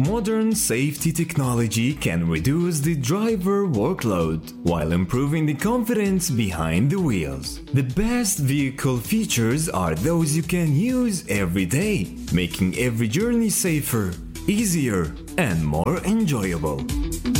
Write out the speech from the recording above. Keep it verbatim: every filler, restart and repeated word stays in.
modern safety technology can reduce the driver workload while improving the confidence behind the wheels. The best vehicle features are those you can use every day, making every journey safer, easier, and more enjoyable.